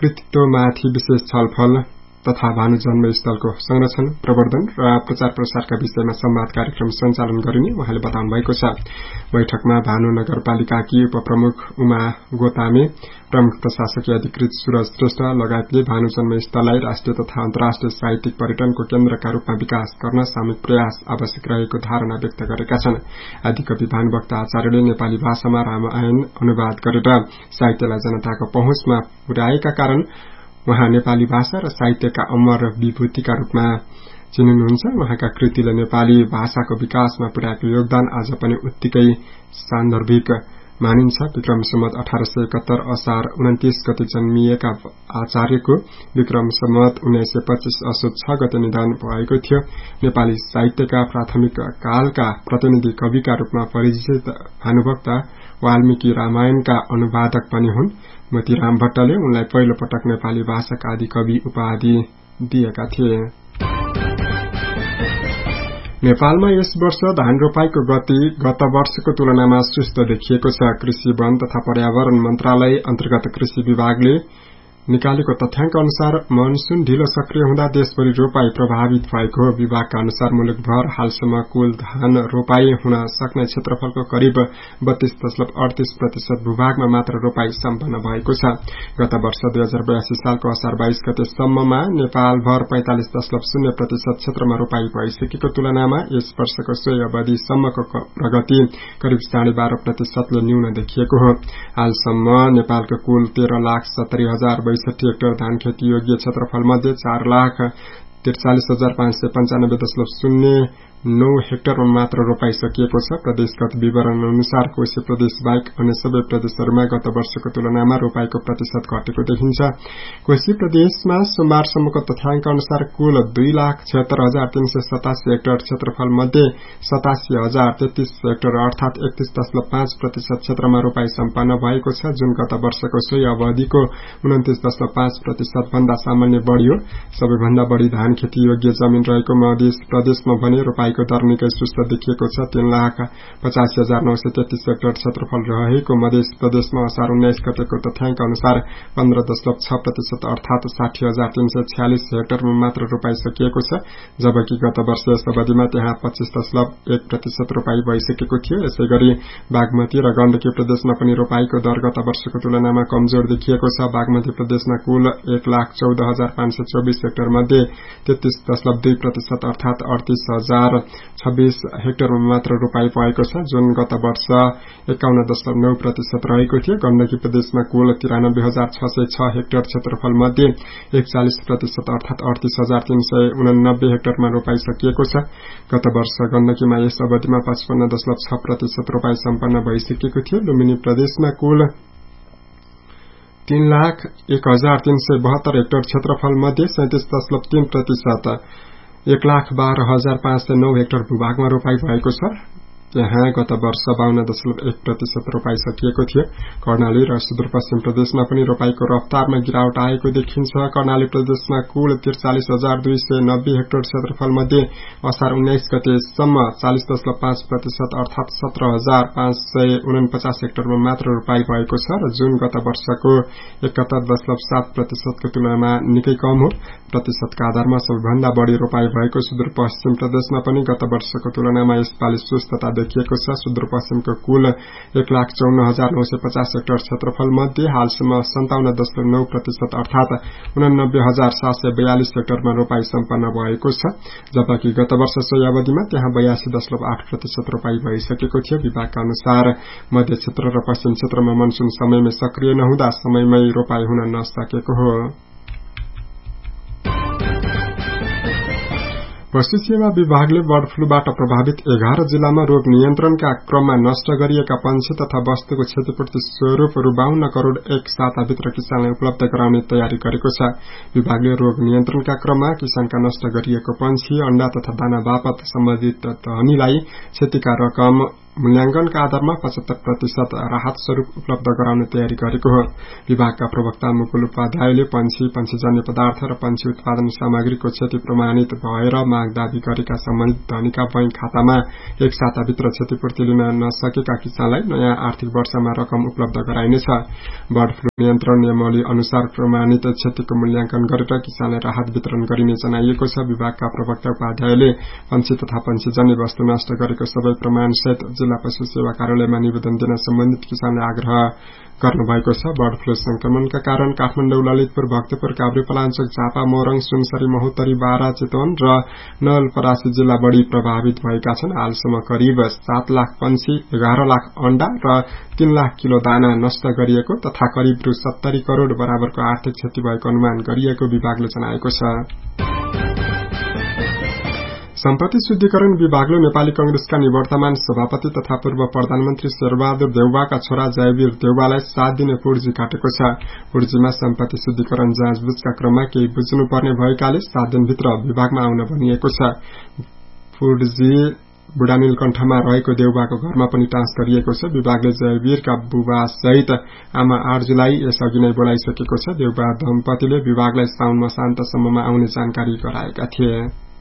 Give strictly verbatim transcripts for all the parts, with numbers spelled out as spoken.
कृतित्वमाथि विशेष छलफल तथा भानु जन्मस्थलको संरक्षण, प्रवर्धन र प्रचार प्रसारका विषयमा संवाद कार्यक्रम सञ्चालन गरिने उहाँले बताउनु भएको छ। बैठकमा भानु नगरपालिकाकी उपप्रमुख उमा गोतामे, प्रमुख प्रशासकीय अधिकृत सूरज श्रेष्ठ लगायतले भानु जन्मस्थललाई राष्ट्रिय तथा अन्तर्राष्ट्रिय साहित्यिक पर्यटनको केन्द्रका रूपमा विकास गर्न सामूहिक प्रयास आवश्यक रहेको धारणा व्यक्त गरेका छन्। आदिकवि भानुभक्त आचार्यले नेपाली भाषामा रामायण अनुवाद गरेर साहित्यलाई जनताको पहुँचमा पुर्याएका कारण उहाँ नेपाली भाषा र साहित्यका अमर विभूतिका रूपमा चिनिनुहुन्छ। उहाँका कृतिले नेपाली भाषाको विकासमा पुर्याएको योगदान आज पनि उत्तिकै सान्दर्भिक मानिन्छ। विक्रम सम्वत अठारह सय एकहत्तर असार उन्तीस गते जन्मिएका आचार्यको विक्रम सम्वत उन्नाइस सय पच्चीस असोज छ गते निधन भएको थियो। नेपाली साहित्यका प्राथमिक कालका प्रतिनिधि कविका रूपमा परिचित भानुभक्त वाल्मीकि रामायणका अनुवादक पनि हुन्। मोतीराम भट्टले उनलाई पहिलो पटक नेपाली भाषाका आदि कवि उपाधि दिएका थिए। नेपालमा यस वर्ष धान रोपाईको गति गत वर्षको तुलनामा सुस्त देखिएको छ। कृषि, वन तथा पर्यावरण मन्त्रालय अन्तर्गत कृषि विभागले निकालेको तथ्याङ्क अनुसार मनसून ढिलो सक्रिय हुँदा देशभरि रोपाई प्रभावित भएको हो। विभागका अनुसार मुलुकभर हालसम्म कुल धान रोपाई हुन सक्ने क्षेत्रफलको करिब बत्तीस दशमलव अडतीस प्रतिशत भूभागमा मात्र रोपाई सम्पन्न भएको छ। गत वर्ष दुई हजार बयासी सालको असार बाइस गतेसम्ममा नेपालभर पैंतालिस दशमलव शून्य प्रतिशत क्षेत्रमा रोपाई भइसकेको तुलनामा यस वर्षको सोही अवधिसम्मको प्रगति करिब साढे बाह्र प्रतिशतले न्यून देखिएको हो। हालसम्म नेपालको कुल तेह्र लाख सत्तरी हजार बैसठी हेक्टर धान खेती योग्य क्षेत्रफल मध्ये चार लाख त्रिचालिस हजार पाँच सय पञ्चानब्बे दशमलव शून्य नौ हेक्टरमा मात्र रोपाई सकिएको छ। प्रदेशगत विवरण अनुसार कोशी प्रदेश बाहेक अन्य सबै प्रदेशहरूमा गत वर्षको तुलनामा रोपाईको प्रतिशत घटेको देखिन्छ। कोशी प्रदेशमा सोमबारसम्मको तथ्याङ्क अनुसार कुल दुई लाख छिहत्तर हजार तीन सय सतासी हेक्टर क्षेत्रफल मध्ये सतासी हजार तेत्तीस हेक्टर अर्थात एकतीस दशमलव पाँच प्रतिशत क्षेत्रमा रोपाई सम्पन्न भएको छ, जुन गत वर्षको सोही अवधिको उन्तीस दशमलव पाँच प्रतिशत भन्दा सामान्य बढ़ी हो। सबैभन्दा बढ़ी धान खेती योग्य जमिन रहेको मध्य प्रदेशमा भने रोपाई को दर निकै सुस्त देखिएको छ। तीन लाख पचासी हजार नौ सय तेत्तीस हेक्टर क्षेत्रफल रहेको मध्य प्रदेशमा असार उन्नाइस गतेको तथ्याङ्क अनुसार पन्ध्र दशमलव छ प्रतिशत अर्थात साठी हजार तीन सय छ्यालिस हेक्टरमा मात्र रोपाई सकिएको छ, जबकि गत वर्ष यस अवधिमा त्यहाँ पच्चीस दशमलव एक प्रतिशत रोपाई भइसकेको थियो। यसै गरी बागमती र गण्डकी प्रदेशमा पनि रोपाईको दर गत वर्षको तुलनामा कमजोर देखिएको छ। बागमती प्रदेशमा कुल एक लाख चौध हजार पाँच सय चौबिस हेक्टर मध्ये तेत्तीस दशमलव दुई प्रतिशत अर्थात अडतीस हजार छब्बीस हेक्टरमा मात्र रोपाई भएको छ, जुन गत वर्ष एकाउन्न दशमलव नौ प्रतिशत रहेको थियो। गण्डकी प्रदेशमा कुल तिरानब्बे हजार छ सय छ हेक्टर क्षेत्रफल मध्ये एकचालिस प्रतिशत अर्थात अडतीस हजार तीन सय उनानब्बे हेक्टरमा रोपाई सकिएको छ। गत वर्ष गण्डकीमा यस अवधिमा पचपन्न दशमलव छ प्रतिशत रोपाई सम्पन्न भइसकेको थियो। लुम्बिनी प्रदेशमा कुल तीन लाख एक हजार तीन सय बहत्तर हेक्टर क्षेत्रफल मध्ये सैंतिस दशमलव तीन प्रतिशत एक लाख बाह्र हजार पाँच सय नौ हेक्टर भूभागमा रोपाई भएको छ। यहाँ गत वर्ष बाहन्न दशमलव एक प्रतिशत रोपाई सकिएको थियो। कर्णाली र सुदूरपश्चिम प्रदेशमा पनि रोपाईको रफ्तारमा गिरावट आएको देखिन्छ। कर्णाली प्रदेशमा कुल त्रिचालिस हजार दुई सय नब्बे हेक्टर क्षेत्रफल मध्ये असार उन्नाइस गतेसम्म चालिस दशमलव पाँच प्रतिशत अर्थात सत्र हजार पाँच सय उनपचास हेक्टरमा मात्र रोपाई भएको छ र जुन गत वर्षको एकहत्तर दशमलव सात प्रतिशतको तुलनामा निकै कम हो। प्रतिशतका आधारमा सबैभन्दा बढ़ी रोपाई भएको सुदूरपश्चिम प्रदेशमा पनि गत वर्षको तुलनामा यसपालि सुस्तता देखिएको छ। सुदूरपश्चिमको कुल एक लाख चौन्न हजार नौ सय पचास हेक्टर क्षेत्रफल मध्ये हालसम्म सन्ताउन्न दशमलव नौ प्रतिशत अर्थात उनानब्बे हजार सात सय बयालिस हेक्टरमा रोपाई सम्पन्न भएको छ, जबकि गत वर्ष सोही अवधिमा त्यहाँ बयासी दशमलव आठ प्रतिशत रोपाई भइसकेको थियो। विभागका अनुसार मध्य क्षेत्र र पश्चिम क्षेत्रमा मनसून समयमै सक्रिय नहुँदा समयमै रोपाई हुन नसकेको हो। पशु सेवा विभागले बर्ड फ्लूबाट प्रभावित एघार जिल्लामा रोग नियन्त्रणका क्रममा नष्ट गरिएका पंक्षी तथा वस्तुको क्षतिपूर्ति स्वरूप रु बाउन्न करोड़ एक साताभित्र किसानलाई उपलब्ध गराउने तयारी गरेको छ। विभागले रोग नियन्त्रणका क्रममा किसानका नष्ट गरिएको पंक्षी, अण्डा तथा दाना बापत सम्बन्धित धनीलाई क्षतिका रकम मूल्याङ्कनका आधारमा पचहत्तर प्रतिशत राहत स्वरूप उपलब्ध गराउने तयारी गरेको हो। विभागका प्रवक्ता मुकुल उपाध्यायले पंक्षी पंक्षीजन्य पदार्थ र पंक्षी उत्पादन सामग्रीको क्षति प्रमाणित भएर माग दावी गरेका सम्बन्धित धनीका बैंक खातामा एक साताभित्र क्षतिपूर्ति लिन नसकेका किसानलाई नयाँ आर्थिक वर्षमा रकम उपलब्ध गराइनेछ। बर्ड फ्लू नियन्त्रण नियमावली अनुसार प्रमाणित क्षतिको मूल्याङ्कन गरेर किसानलाई राहत वितरण गरिने जनाइएको छ। विभागका प्रवक्ता उपाध्यायले पंक्षी तथा पंक्षीजन्य वस्तु नष्ट गरेको सबै प्रमाणसहित जिल्ला पशु सेवा कार्यालयमा निवेदन दिन सम्बन्धित किसानले आग्रह गर्नुभएको छ। बर्ड फ्लू संक्रमणका कारण काठमाडौँ, ललितपुर, भक्तपुर, काभ्रेपलाञ्चोक, झापा, मोरङ, सुनसरी, महोत्तरी, बारा, चितवन र नवलपरासी जिल्ला बढ़ी प्रभावित भएका छन्। हालसम्म करिब सात लाख पंक्षी, एघार लाख अण्डा र तीन लाख किलो दाना नष्ट गरिएको तथा करिब रु सत्तरी करोड़ बराबरको आर्थिक क्षति भएको अनुमान गरिएको विभागले जनाएको छ। सम्पत्ति शुद्धिकरण विभागले नेपाली कंग्रेसका निवर्तमान सभापति तथा पूर्व प्रधानमन्त्री शेरबहादुर देउवाका छोरा जयवीर देउवालाई सात दिने पूर्जी काटेको छ। पूर्जीमा सम्पत्ति शुद्धिकरण जाँचबुझका क्रममा केही बुझ्नुपर्ने भएकाले सात दिनभित्र विभागमा आउन भनिएको छ। पूर्जी बुढानीलकण्ठमा रहेको देउवाको घरमा पनि टाँस गरिएको छ। विभागले जयवीरका बुबा सहित आमा आर्जुलाई यसअघि नै बोलाइसकेको छ। देउवा दम्पतिले विभागलाई साउन मसान्तसम्ममा आउने जानकारी गराएका थिए।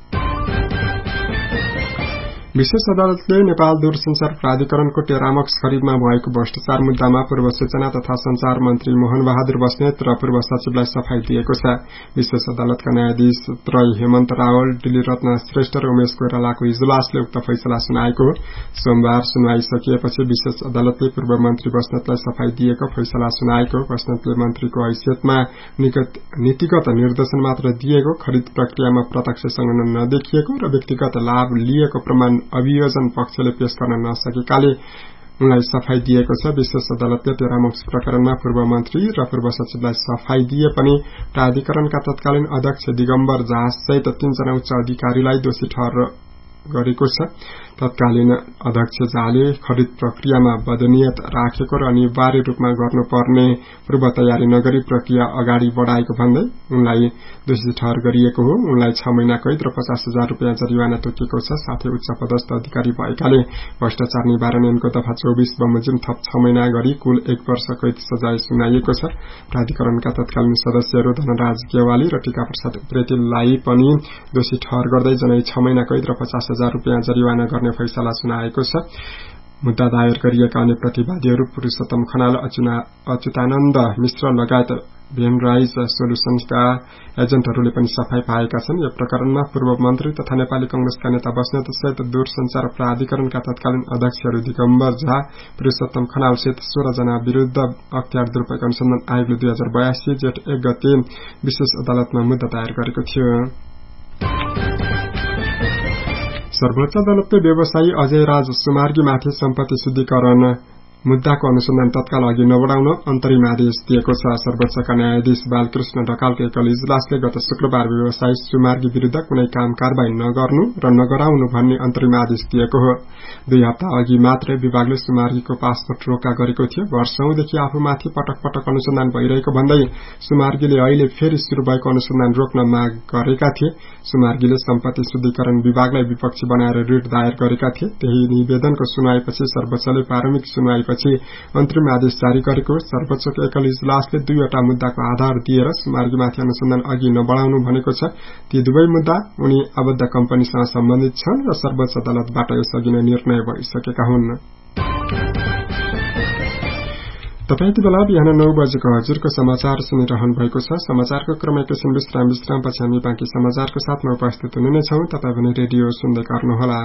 विशेष अदालतले नेपाल दूरसंचार प्राधिकरणको टेरामक्स खरिदमा भएको भ्रष्टाचार मुद्दामा पूर्व सूचना तथा संचार मन्त्री मोहन बहादुर बस्नेत र पूर्व सचिवलाई सफाई दिएको छ। विशेष अदालतका न्यायाधीश त्रय हेमन्त रावल, डिलिरत्न श्रेष्ठ र उमेश कोइरालाको इजलासले उक्त फैसला सुनाएको हो। सोमबार सुनवाई सकिएपछि विशेष अदालतले पूर्व मन्त्री बस्नेतलाई सफाई दिएको फैसला सुनाएको। बस्नेतले मन्त्रीको हैसियतमा नीतिगत निर्देशन मात्र दिएको, खरिद प्रक्रियामा प्रत्यक्ष संलग्न नदेखिएको र व्यक्तिगत लाभ लिएको प्रमाण अभियोजन पक्षले पेश गर्न नसकेकाले उनलाई सफाई दिएको छ। विशेष अदालतले टेरामक्स प्रकरणमा पूर्व मन्त्री र पूर्व सचिवलाई सफाई दिए पनि प्राधिकरणका तत्कालीन अध्यक्ष दिगम्बर झा सहित तीनजना उच्च अधिकारीलाई दोषी ठहर गरेको छ। तत्कालीन अध्यक्ष झाले खरिद प्रक्रियामा बदनियत राखेको र अनिवार्य रूपमा गर्नुपर्ने पूर्व तयारी नगरी प्रक्रिया अगाडि बढ़ाएको भन्दै उनलाई दोषी ठहर गरिएको हो। उनलाई छ महिना कैद र पचास हजार रूपियाँ जरिवाना तोकिएको छ। साथै उच्च पदस्थ अधिकारी भएकाले भ्रष्टाचार निवारण ऐनको दफा चौबीस बमोजिम थप छ महिना गरी कुल एक वर्ष कैद सजाय सुनाइएको छ। प्राधिकरणका तत्कालीन सदस्यहरू धनराज गेवाली र टीका प्रसाद उप्रेतीलाई पनि दोषी ठहर गर्दै जनै छ महिना कैद र पचास हजार रूपियाँ जरिवाना गर्ने फैसला सुनाएको छ। मुद्दा दायर गरिएका अन्य प्रतिवादीहरू पुरूषोत्तम खनाल, अच्युतानन्द मिश्र लगायत भेनराइज सोल्युशन्सका एजेन्टहरूले पनि सफाई पाएका छन्। यो प्रकरणमा पूर्व मन्त्री तथा नेपाली कंग्रेसका नेता बस्नेत सहित दूरसंचार प्राधिकरणका तत्कालीन अध्यक्षहरू दिगम्बर झा, पुरूषोत्तम खनाल सहित सोह्र जना विरूद्ध अख्तियार दुरूपयोग अनुसन्धान आयोगले दुई हजार बयासी जेठ एक गते विशेष अदालतमा मुद्दा दायर गरेको थियो। सर्वोच्च अदालतले व्यवसायी अजय राज सुमार्गीमाथि सम्पत्ति शुद्धिकरण मुद्दाको अनुसन्धान तत्काल अघि नबढ़ाउन अन्तरिम आदेश दिएको छ। सर्वोच्चका न्यायाधीश बालकृष्ण ढकालको एकल इजलासले गत शुक्रबार व्यवसायी सुमार्गी विरूद्ध कुनै काम कारबाही नगर्नु र नगराउनु भन्ने अन्तरिम आदेश दिएको हो। दुई हप्ता अघि मात्रै विभागले सुमार्गीको पासपोर्ट रोका गरेको थियो। वर्षौंदेखि आफूमाथि पटक पटक अनुसन्धान भइरहेको भन्दै सुमार्गीले अहिले फेरि शुरू भएको अनुसन्धान रोक्न माग गरेका थिए। सुमार्गीले सम्पत्ति शुद्धिकरण विभागलाई विपक्षी बनाएर रिट दायर गरेका थिए। त्यही निवेदनको सुनवाईपछि सर्वोच्चले प्रारम्भिक सुनवाई पछि अन्तरिम आदेश जारी गरेको। सर्वोच्चको एकल इजलासले दुईवटा मुद्दाको आधार दिएर सुमार्गीमाथि अनुसन्धान अघि नबढ़ाउनु भनेको छ। ती दुवै मुद्दा उनी आबद्ध कम्पनीसँग सम्बन्धित छन् र सर्वोच्च अदालतबाट यसअघि नै निर्णय भइसकेका हुन्। तपाईँ यति बेला बिहान नौ बजेको हजुरको समाचार सुनिरहनु भएको छ। समाचारको क्रम एकैछिन विश्राम विश्रामपछि हामी बाँकी समाचारको साथमा उपस्थित हुने नै छौं। तपाईँ भने रेडियो सुन्दै गर्नुहोला।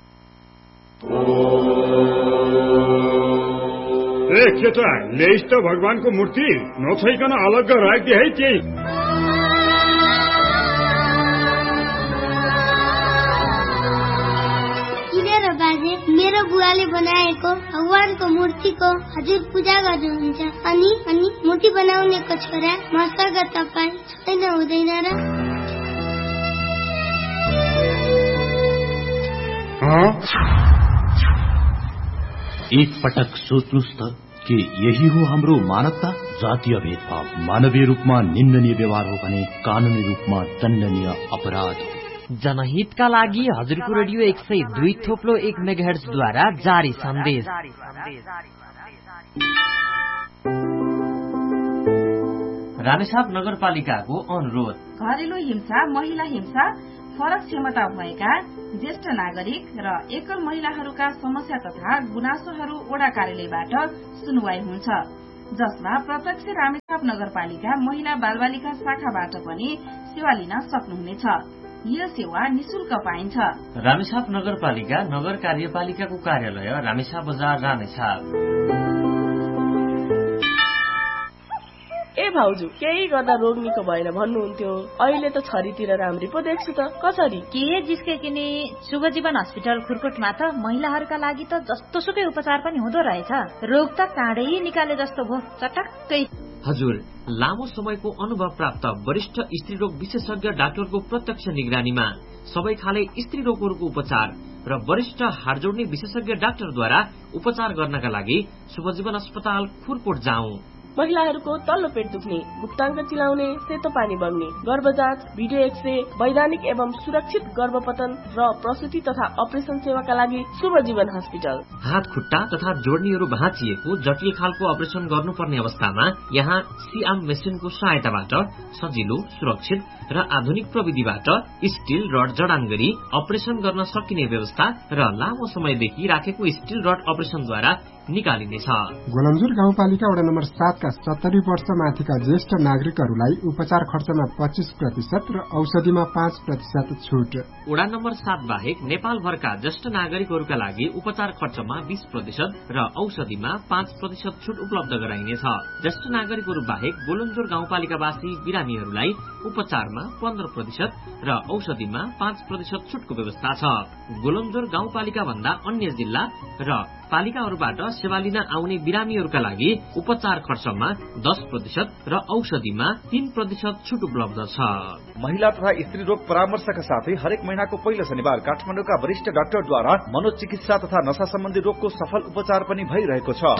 ए केटा ल्याइस् त भगवानको मूर्ति नछैकन अलग्ग राखिदिए है केही। किन बाजे मेरो बुवाले बनाएको भगवानको मूर्तिको हजुर पूजा गर्नुहुन्छ अनि अनि मूर्ति बनाउनेको छोरा मसँग तपाईँ छैन हुँदैन र? एक पटक सोच्नुस् त कि यही हो हाम्रो मानवता। जातीय भेदभाव मानवीय रूपमा निन्दनीय व्यवहार हो भने कानूनी रूपमा दण्डनीय अपराध हो। जनहितका लागि हजुरको रेडियो एक सय दुई थोप्लो एक मेगाहर्जद्वारा जारी सन्देश। रामेछाप नगरपालिकाको अनुरोध। घरेलु हिंसा, महिला हिंसा, फरक क्षमता भएका ज्येष्ठ नागरिक र एकल महिलाहरूका समस्या तथा गुनासोहरू वडा कार्यालयबाट सुनवाई हुन्छ, जसमा प्रत्यक्ष रामेछाप नगरपालिका महिला बालबालिका शाखाबाट पनि सेवा लिन सक्नुहुनेछ। यो सेवा निशुल्क पाइन्छ। रामेछाप नगरपालिका नगर कार्यपालिकाको कार्यालय रामेछाप बजार रामेछाप। ए भाउजू, केही गर्दा रोग निको भएन भन्नुहुन्थ्यो, अहिले त छरीतिर राम्री पो देख्छु त। कसरी के जिस्के किने शुभ जीवन अस्पताल खुरकोटमा त महिलाहरूका लागि त जस्तो सुकै उपचार पनि हुँदो रहेछ। रोग त काँडै निकाले जस्तो भो, चटक्कै। हजुर, लामो समयको अनुभव प्राप्त वरिष्ठ स्त्री रोग विशेषज्ञ डाक्टरको प्रत्यक्ष निगरानीमा सबै खाले स्त्री रोगहरूको उपचार र वरिष्ठ हाड जोड्ने विशेषज्ञ डाक्टरद्वारा उपचार गर्नका लागि शुभजीवन अस्पताल खुरकोट जाउँ। महिलाहरूको तल्लो पेट दुख्ने, गुप्ताङ्ग चिलाउने, सेतो पानी बग्ने, गर्भजाँच, भिडियो एक्सरे, वैधानिक एवं सुरक्षित गर्भपतन र प्रसुति तथा अपरेसन सेवाका लागि शुभ जीवन हस्पिटल। हात खुट्टा तथा जोड्नीहरू भाँचिएको जटिल खालको अपरेसन गर्नुपर्ने अवस्थामा यहाँ सिआम मेसिनको सहायताबाट सजिलो, सुरक्षित र आधुनिक प्रविधिबाट स्टील रड जडान गरी अपरेसन गर्न सकिने व्यवस्था र लामो समयदेखि राखेको स्टील रड अपरेसनद्वारा निकालिनेछ। गोलन्जुर गाउँपालिका वडा नम्बर सातका सत्तरी वर्ष माथिका ज्येष्ठ नागरिकहरूलाई उपचार खर्चमा पच्चीस प्रतिशत र औषधिमा पाँच प्रतिशत छुट। वडा नम्बर सात बाहेक नेपालभरका ज्येष्ठ नागरिकहरूका लागि उपचार खर्चमा बीस प्रतिशत र औषधिमा पाँच प्रतिशत छुट उपलब्ध गराइनेछ। ज्येष्ठ नागरिकहरू बाहेक गोलन्जुर गाउँपालिकावासी बिरामीहरूलाई उपचारमा पन्ध्र प्रतिशत र औषधिमा पाँच प्रतिशत छुटको व्यवस्था छ। गोलन्जुर गाउँपालिका भन्दा अन्य जिल्ला र पालिकाहरूबाट सेवा लिन आउने बिरामीहरूका लागि उपचार खर्चमा दस प्रतिशत र औषधिमा तीन प्रतिशत छुट उपलब्ध छ। महिला तथा स्त्री रोग परामर्शका साथै हरेक महिनाको पहिलो शनिबार काठमाडौँका वरिष्ठ डाक्टरद्वारा मनोचिकित्सा तथा नशा सम्बन्धी रोगको सफल उपचार पनि भइरहेको छ।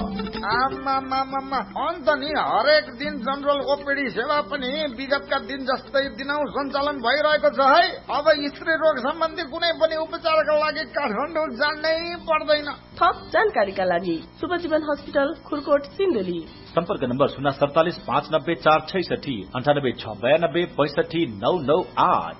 अन्त नि हरेक दिन जनरल ओपीडी सेवा पनि विगतका दिन जस्तै दिनौ सञ्चालन भइरहेको छ है। अब स्त्री रोग सम्बन्धी कुनै पनि उपचारका लागि काठमाडौँ जानै पर्दैन। थप जानकारीका लागि शुभजीवन हस्पिटल खुरकोट सिन्धुली। सम्पर्क नम्बर शून्य सडतालिस पाँच नब्बे चार छैसठी अन्ठानब्बे छ बयानब्बे पैसठी नौ नौ आठ।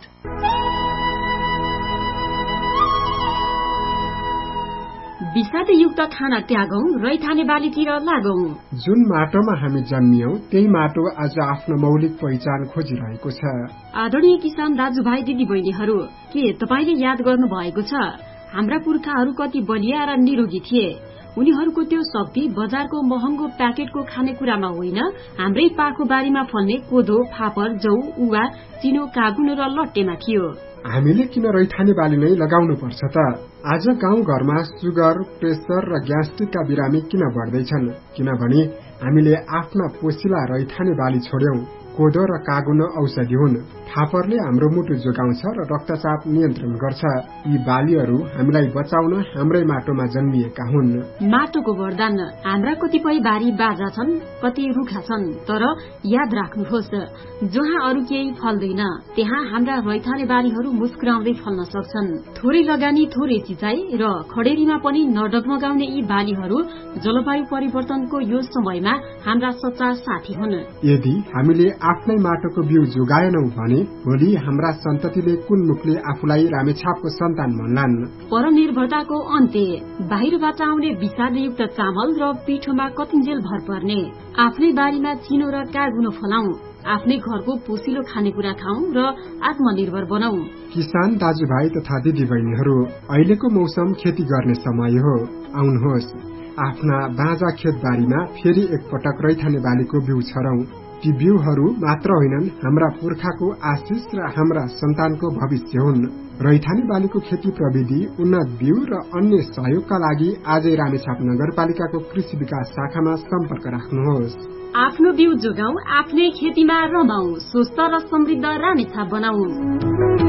विषादयुक्त खाना त्यागौं, रैथाने बालीतिर लागौं। जुन माटोमा हामी जन्मियौं त्यही माटो आज आफ्नो मौलिक पहिचान खोजिरहेको छ। आदरणीय किसान दाजुभाइ दिदी बहिनीहरू, के तपाईले याद गर्नु भएको छ हाम्रा पुर्खाहरू कति बलिया र निरोगी थिए? उनीहरूको त्यो शक्ति बजारको महँगो प्याकेटको खानेकुरामा होइन, हाम्रै पाखो बारीमा फल्ने कोदो, फापर, जौ, उवा, चिनो, कागुनो र लट्टेमा थियो। हामीले किन रैथाने बाली नै लगाउनु पर्छ त? आज गाउँ घरमा सुगर, प्रेसर र ग्यास्ट्रिकका बिरामी किन बढ्दैछन्? किनभने हामीले आफ्ना पोसिला रैथाने बाली छोड्यौं। कोदो र कागुनो औषधि हुन्। फापरले हाम्रो मुटु जोगाउँछ र रक्तचाप नियन्त्रण गर्छ। यी बालीहरू हामीलाई बचाउन हाम्रै माटोमा जन्मिएका हुन्। माटोको वरदान। हाम्रा कतिपय बारी बाजा छन्, कति रुखा छन्, तर याद राख्नुहोस्, जहाँ अरू केही फल्दैन त्यहाँ हाम्रा रैथाने बालीहरू मुस्कुराउँदै फल्न सक्छन्। थोरै लगानी, थोरै सिँचाइ र खडेरीमा पनि नडगमगाउने यी बालीहरू जलवायु परिवर्तनको यो समयमा हाम्रा सच्चा साथी हुन्। यदि हामीले आफ्नै माटोको बिउ जोगाएनौ भने भोलि हाम्रा सन्ततिले कुन मुखले आफूलाई रामेछापको सन्तान भन्लान्? परनिर्भरताको अन्त्य। बाहिरबाट आउने विषादयुक्त चामल र पिठोमा कतिन्जेल भर पर्ने। आफ्नै बारीमा चिनो र कागुनो फलाउँ, आफ्नै घरको पोसिलो खानेकुरा खाउँ र आत्मनिर्भर बनाऊ। किसान दाजुभाइ तथा दिदी बहिनीहरू, अहिलेको मौसम खेती गर्ने समय हो। आउनुहोस्, आफ्ना बाँझा खेतबारीमा फेरि एकपटक रैथाने बालीको बिउ छरौं। ती बिउहरू मात्र होइनन्, हाम्रा पुर्खाको आशिष र हाम्रा सन्तानको भविष्य हुन्। रैथाने बालीको खेती प्रविधि, उन्नत बिउ र अन्य सहयोगका लागि आजै रामेछाप नगरपालिकाको कृषि विकास शाखामा सम्पर्क राख्नुहोस्। आफ्नो बिउ जोगाऊ, आफ्नै खेतीमा रमाऊ, स्वस्थ र समृद्ध रामेछाप बनाऊ।